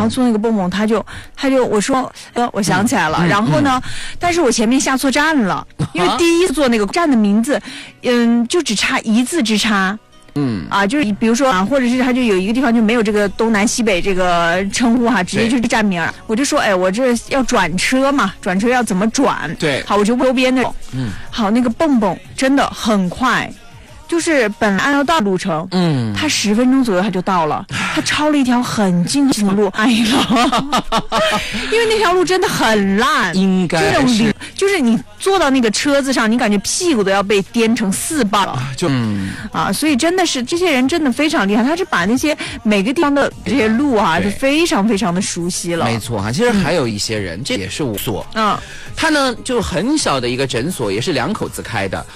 后做那个蹦蹦，他就我说我想起来了，然后呢，但是我前面下错站了，因为第一次做那个站的名字，就只差一字之差。就是比如说或者是他就有一个地方就没有这个东南西北这个称呼直接就是站名，我就说我这要转车嘛，转车要怎么转？ 对， 好，我就周边那种，好，那个蹦蹦真的很快。就是本来按照大路程，他10分钟左右他就到了，他抄了一条很近的路，哎呀，因为那条路真的很烂， 应该是就是你坐到那个车子上，你感觉屁股都要被颠成4瓣了，所以真的是这些人真的非常厉害，他是把那些每个地方的这些路就非常非常的熟悉了。 没错其实还有一些人，这也是我所他呢就很小的一个诊所，也是2口子开的，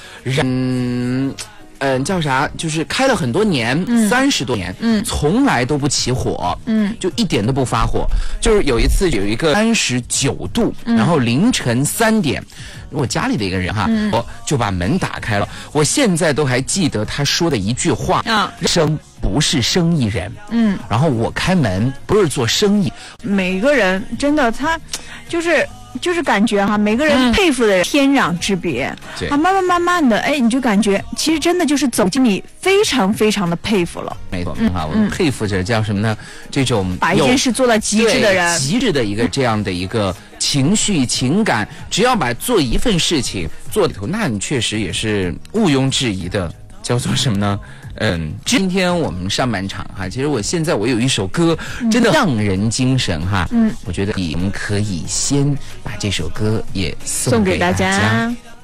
叫啥？就是开了很多年，30多年，从来都不起火，就一点都不发火。就是有一次有一个39度，然后凌晨3点，我家里的一个人我就把门打开了。我现在都还记得他说的一句话生不是生意人，然后我开门不是做生意。 每个人真的他就是感觉每个人佩服的人天壤之别，慢慢的，你就感觉其实真的就是走进你非常非常的佩服了。 没错我们佩服着叫什么呢？这种把一件事做到极致的人， 极致的一个这样的一个情绪情感，只要把做一份事情做里头，那你确实也是毋庸置疑的，叫做什么呢？今天我们上半场其实现在我有一首歌真的让人精神我觉得我们可以先把这首歌也送给大家。